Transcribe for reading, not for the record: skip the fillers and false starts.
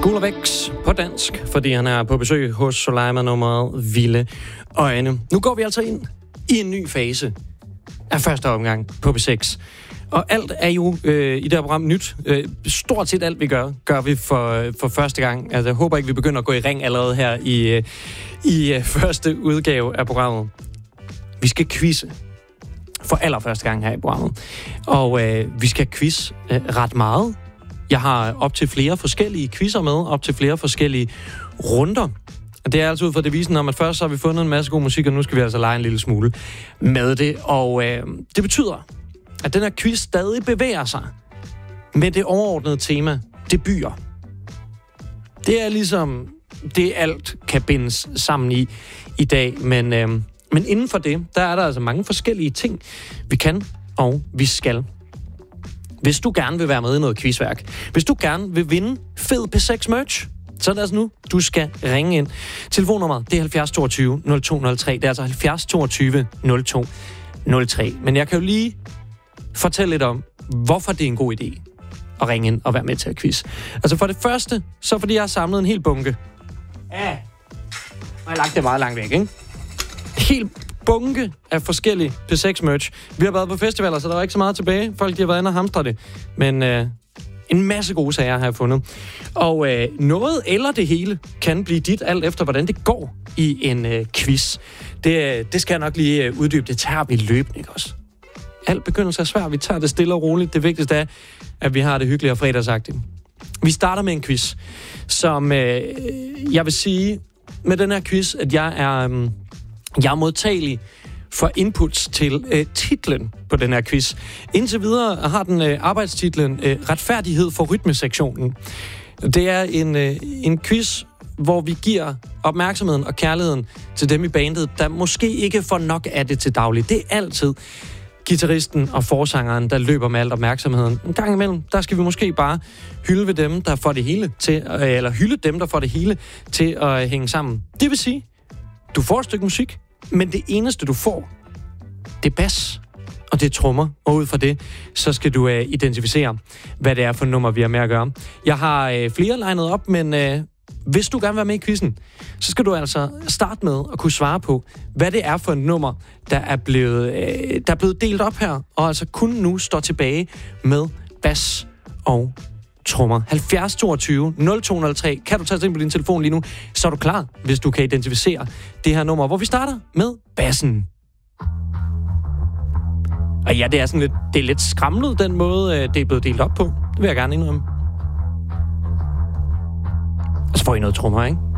Skuldervæks på dansk, fordi han er på besøg hos Soleil med nummeret Vilde Øjne. Nu går vi altså ind i en ny fase af første omgang på B6. Og alt er jo i det her program nyt. Stort set alt vi gør vi for første gang. Altså, jeg håber ikke, vi begynder at gå i ring allerede her i første udgave af programmet. Vi skal quizze for allerførste gang her i programmet. Og vi skal quiz ret meget. Jeg har op til flere forskellige quizzer med, op til flere forskellige runder. Det er altså ud fra devisen om, at først så har vi fundet en masse god musik, og nu skal vi altså lege en lille smule med det. Og det betyder, at den her quiz stadig bevæger sig med det overordnede tema, det byer. Det er ligesom det alt kan bindes sammen i dag, men inden for det, der er der altså mange forskellige ting, vi kan og vi skal. Hvis du gerne vil være med i noget quizværk, hvis du gerne vil vinde fed P6 merch, så er det altså nu, du skal ringe ind. Telefonnummeret, det er 70 22 0203. Det er altså 70 22 0203. Men jeg kan jo lige fortælle lidt om, hvorfor det er en god idé at ringe ind og være med til at quiz. Altså for det første, så fordi jeg har samlet en hel bunke. Ja, og jeg har lagt det meget langt væk, ikke? Helt bunke af forskellige P6 merch. Vi har været på festivaler, så der var ikke så meget tilbage. Folk de har været inde og hamstre det. Men en masse gode sager har jeg fundet. Og noget eller det hele kan blive dit, alt efter hvordan det går i en quiz. Det skal jeg nok lige uddybe. Det tager vi løbende, ikke også? Alt begyndelse er svært. Vi tager det stille og roligt. Det vigtigste er, at vi har det hyggeligt og fredagsagtigt. Vi starter med en quiz, som jeg vil sige med den her quiz, at jeg er modtagelig for inputs til titlen på den her quiz. Indtil videre har den arbejdstitlen Retfærdighed for rytmesektionen. Det er en quiz, hvor vi giver opmærksomheden og kærligheden til dem i bandet, der måske ikke får nok af det til daglig. Det er altid guitaristen og forsangeren, der løber med alt opmærksomheden. En gang imellem, der skal vi måske bare hylde dem, der får det hele til at hænge sammen. Det vil sige, du får et stykke musik, men det eneste, du får, det er bas, og det er trommer. Og ud fra det, så skal du identificere, hvad det er for nummer, vi har med at gøre. Jeg har flere legnet op, men hvis du gerne vil være med i quizzen, så skal du altså starte med at kunne svare på, hvad det er for et nummer, der er blevet delt op her, og altså kun nu står tilbage med bas og trommer. 70 22 0203. Kan du tage ind på din telefon lige nu, så er du klar, hvis du kan identificere det her nummer, hvor vi starter med bassen. Og ja, det er lidt skramlet, den måde, det er blevet delt op på. Det vil jeg gerne indrømme. Og så får I noget trommer, ikke?